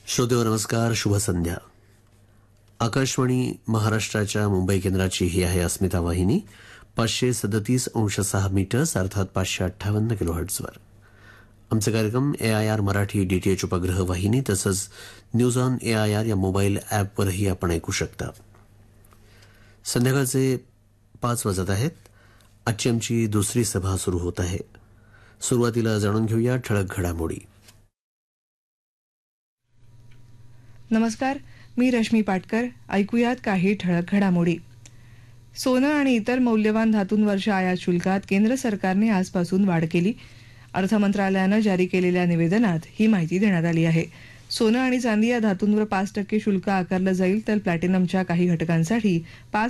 श्रोतेहो नमस्कार, शुभ संध्या. आकाशवाणी महाराष्ट्राच्या मुंबई केंद्राची ही आहे अस्मिता वाहिनी 537.6 मीटर्स अर्थात 558 किलोहर्ट्झवर. आमचे कार्यक्रम AIR मराठी DTH उपग्रह वाहिनी तसंच न्यूज ऑन AIR या मोबाईल ॲपवरही आपण ऐकू शकता. संध्याकाळचे 5 वाजत आहेत. आजची आमची दुसरी सभा सुरू होत आहे. सुरुवातीला जाणून घेऊया ठळक घडामोडी. नमस्कार, मी रश्मी पाटकर. ऐकूयात काही ठळक घडामोडी. सोनं आणि इतर मौल्यवान धातूंवरच्या आयात शुल्कात केंद्र सरकारने आजपासून वाढ केली. अर्थ मंत्रालयानं जारी केलेल्या निवेदनात ही माहिती देण्यात आली आहे. सोनं आणि चांदी या धातूंवर 5% शुल्क आकारलं जाईल, तर प्लॅटिनमच्या काही घटकांसाठी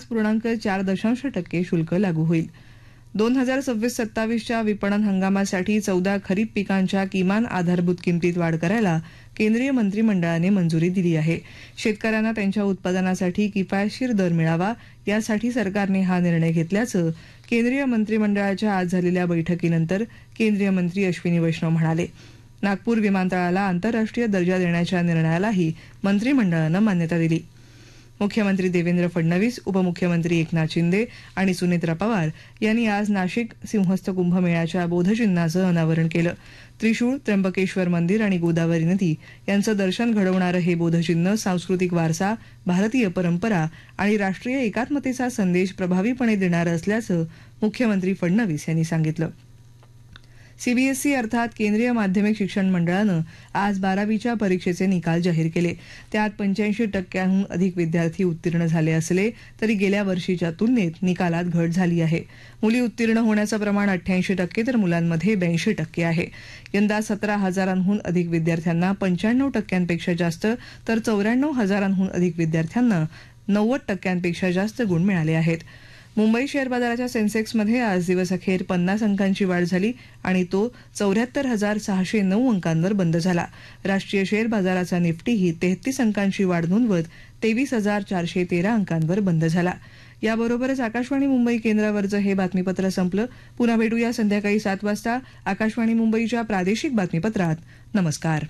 5.4% शुल्क लागू होईल. 2026-27च्या विपणन हंगामासाठी 14 खरीप पिकांच्या किमान आधारभूत किमतीत वाढ करायला केंद्रीय मंत्रिमंडळाने मंजुरी दिली आहे. शेतकऱ्यांना त्यांच्या उत्पादनासाठी किफायतशीर दर मिळावा यासाठी सरकारने हा निर्णय घेतल्याचं केंद्रीय मंत्रिमंडळाच्या आज झालेल्या बैठकीनंतर केंद्रीय मंत्री अश्विनी वैष्णव म्हणाले. नागपूर विमानतळाला आंतरराष्ट्रीय दर्जा देण्याच्या निर्णयालाही मंत्रिमंडळानं मान्यता दिली. मुख्यमंत्री देवेंद्र फडणवीस, उपमुख्यमंत्री एकनाथ शिंदे आणि सुनेत्रा पवार यांनी आज नाशिक सिंहस्थ कुंभमेळ्याच्या बोधचिन्हाचं अनावरण केलं. त्रिशूळ, त्र्यंबकेश्वर मंदिर आणि गोदावरी नदी यांचं दर्शन घडवणारं हे बोधचिन्ह सांस्कृतिक वारसा, भारतीय परंपरा आणि राष्ट्रीय एकात्मतेचा संदेश प्रभावीपणे देणारं असल्याचं मुख्यमंत्री फडणवीस यांनी सांगितलं. CBSE अर्थात केंद्रीय माध्यमिक शिक्षण मंडळानं आज 12वीच्या परीक्षेचे निकाल जाहीर केले. त्यात 85% अधिक विद्यार्थी उत्तीर्ण झाले असले तरी गेल्या वर्षीच्या तुलनेत निकालात घट झाली आहे. मुली उत्तीर्ण होण्याचं प्रमाण 88% तर मुलांमध्ये 82% आहे. यंदा 17,000हून अधिक विद्यार्थ्यांना 95% जास्त तर 94,000हून अधिक विद्यार्थ्यांना 90% जास्त गुण मिळाले आहेत. मुंबई शेअर बाजाराच्या सेन्सेक्समध्ये आज दिवसअखेर 50 अंकांची वाढ झाली आणि तो 74,609 अंकांवर बंद झाला. राष्ट्रीय शेअर बाजाराचा निफ्टीही 33 अंकांची वाढ नोंदवत 23,413 अंकांवर बंद झाला. याबरोबरच आकाशवाणी मुंबई केंद्रावरचं हे बातमीपत्र संपलं. पुन्हा भेटूया संध्याकाळी 7 वाजता आकाशवाणी मुंबईच्या प्रादेशिक बातमीपत्रात. नमस्कार.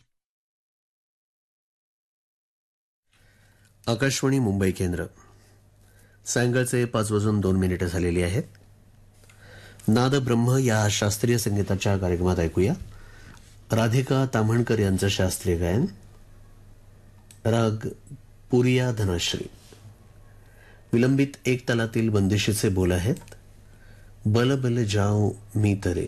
आकाशवाणी मुंबई केंद्र. सायंकाळचे 5:02 झालेली आहेत. नाद ब्रह्म या शास्त्रीय संगीताच्या कार्यक्रमात ऐकूया राधिका ताम्हणकर यांचं शास्त्रीय गायन. राग पुरिया धनाश्री. विलंबित 1 तालातील बंदिशीचे बोल आहेत. बल बल जाओ मी तरे.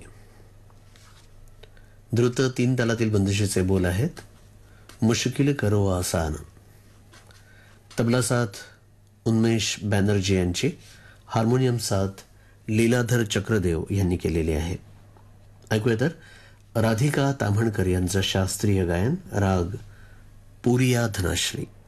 द्रुत 3 तालातील बंदिशीचे बोल आहेत. मुश्किल करो आसान. तबला साथ उन्मेष बॅनर्जी यांची, हार्मोनियम साथ लीलाधर चक्रदेव यांनी केलेली आहे. ऐकूया तर राधिका ताम्हणकर यांचं शास्त्रीय गायन. राग पुरिया धनाश्री.